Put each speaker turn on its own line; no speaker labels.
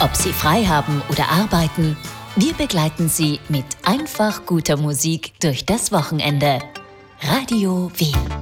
Ob Sie frei haben oder arbeiten, wir begleiten Sie mit einfach guter Musik durch das Wochenende. Radio Wien.